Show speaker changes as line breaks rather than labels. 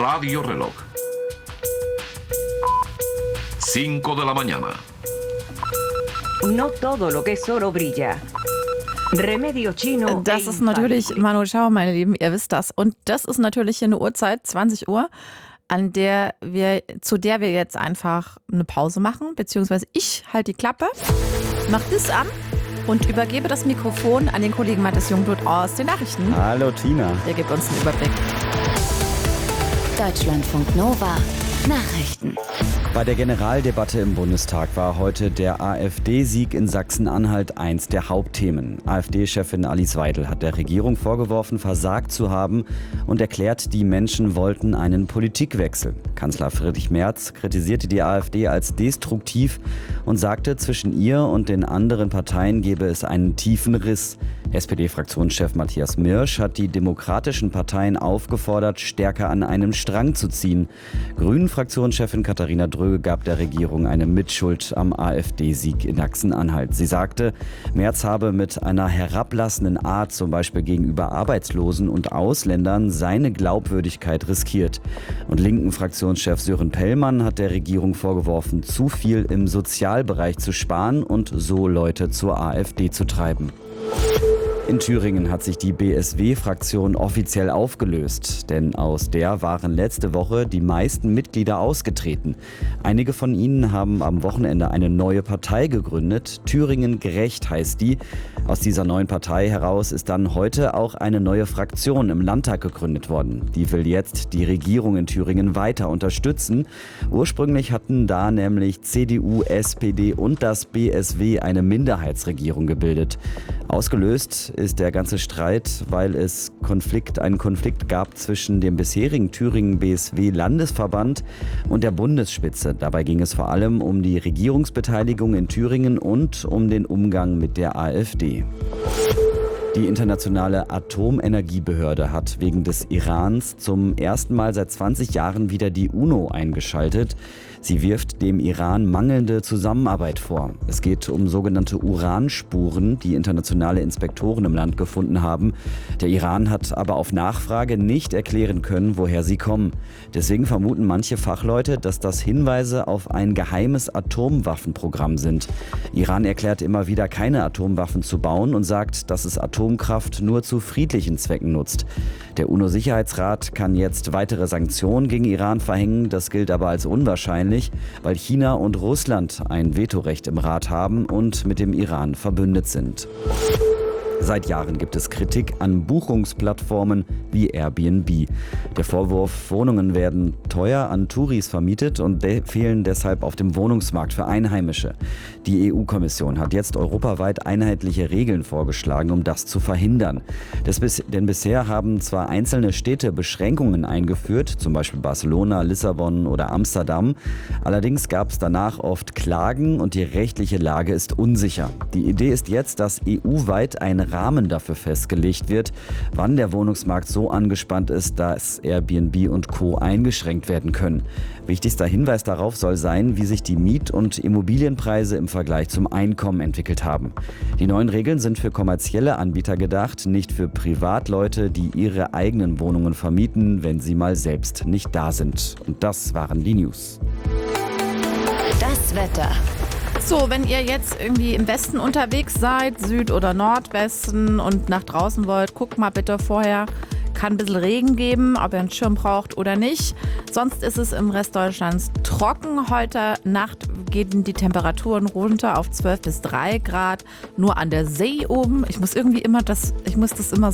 Radio Reloj. 5 de la mañana.
No todo lo que es oro brilla. Remedio Chino.
Das ist natürlich Manu Chao, meine Lieben, ihr wisst das. Und das ist natürlich eine Uhrzeit, 20 Uhr, zu der wir jetzt einfach eine Pause machen, beziehungsweise ich halte die Klappe, mach das an und übergebe das Mikrofon an den Kollegen Matthias Jungblut aus den Nachrichten.
Hallo Tina.
Der gibt uns einen Überblick.
Deutschlandfunk Nova Nachrichten.
Bei der Generaldebatte im Bundestag war heute der AfD-Sieg in Sachsen-Anhalt eins der Hauptthemen. AfD-Chefin Alice Weidel hat der Regierung vorgeworfen, versagt zu haben und erklärt, die Menschen wollten einen Politikwechsel. Kanzler Friedrich Merz kritisierte die AfD als destruktiv und sagte, zwischen ihr und den anderen Parteien gebe es einen tiefen Riss. SPD-Fraktionschef Matthias Mirsch hat die demokratischen Parteien aufgefordert, stärker an einem Strang zu ziehen. Grünen-Fraktionschefin Katharina Dröge gab der Regierung eine Mitschuld am AfD-Sieg in Sachsen-Anhalt. Sie sagte, Merz habe mit einer herablassenden Art, zum Beispiel gegenüber Arbeitslosen und Ausländern, seine Glaubwürdigkeit riskiert. Und linken Fraktionschef Sören Pellmann hat der Regierung vorgeworfen, zu viel im Sozialbereich zu sparen und so Leute zur AfD zu treiben. In Thüringen hat sich die BSW-Fraktion offiziell aufgelöst, denn aus der waren letzte Woche die meisten Mitglieder ausgetreten. Einige von ihnen haben am Wochenende eine neue Partei gegründet. Thüringen gerecht heißt die. Aus dieser neuen Partei heraus ist dann heute auch eine neue Fraktion im Landtag gegründet worden. Die will jetzt die Regierung in Thüringen weiter unterstützen. Ursprünglich hatten da nämlich CDU, SPD und das BSW eine Minderheitsregierung gebildet. Ausgelöst ist der ganze Streit, weil es einen Konflikt gab zwischen dem bisherigen Thüringen BSW-Landesverband und der Bundesspitze. Dabei ging es vor allem um die Regierungsbeteiligung in Thüringen und um den Umgang mit der AfD. Die internationale Atomenergiebehörde hat wegen des Irans zum ersten Mal seit 20 Jahren wieder die UNO eingeschaltet. Sie wirft dem Iran mangelnde Zusammenarbeit vor. Es geht um sogenannte Uranspuren, die internationale Inspektoren im Land gefunden haben. Der Iran hat aber auf Nachfrage nicht erklären können, woher sie kommen. Deswegen vermuten manche Fachleute, dass das Hinweise auf ein geheimes Atomwaffenprogramm sind. Iran erklärt immer wieder, keine Atomwaffen zu bauen und sagt, dass es Atomkraft nur zu friedlichen Zwecken nutzt. Der UNO-Sicherheitsrat kann jetzt weitere Sanktionen gegen Iran verhängen. Das gilt aber als unwahrscheinlich, weil China und Russland ein Vetorecht im Rat haben und mit dem Iran verbündet sind. Seit Jahren gibt es Kritik an Buchungsplattformen wie Airbnb. Der Vorwurf, Wohnungen werden teuer an Touris vermietet und fehlen deshalb auf dem Wohnungsmarkt für Einheimische. Die EU-Kommission hat jetzt europaweit einheitliche Regeln vorgeschlagen, um das zu verhindern. Denn bisher haben zwar einzelne Städte Beschränkungen eingeführt, zum Beispiel Barcelona, Lissabon oder Amsterdam. Allerdings gab es danach oft Klagen und die rechtliche Lage ist unsicher. Die Idee ist jetzt, dass EU-weit ein Rahmen dafür festgelegt wird, wann der Wohnungsmarkt so angespannt ist, dass Airbnb und Co. eingeschränkt werden können. Wichtigster Hinweis darauf soll sein, wie sich die Miet- und Immobilienpreise im Vergleich zum Einkommen entwickelt haben. Die neuen Regeln sind für kommerzielle Anbieter gedacht, nicht für Privatleute, die ihre eigenen Wohnungen vermieten, wenn sie mal selbst nicht da sind. Und das waren die News.
Das Wetter.
So, wenn ihr jetzt irgendwie im Westen unterwegs seid, Süd- oder Nordwesten und nach draußen wollt, guckt mal bitte vorher. Kann ein bisschen Regen geben, ob ihr einen Schirm braucht oder nicht. Sonst ist es im Rest Deutschlands trocken. Heute Nacht gehen die Temperaturen runter auf 12 bis 3 Grad. Nur an der See oben. Ich muss das immer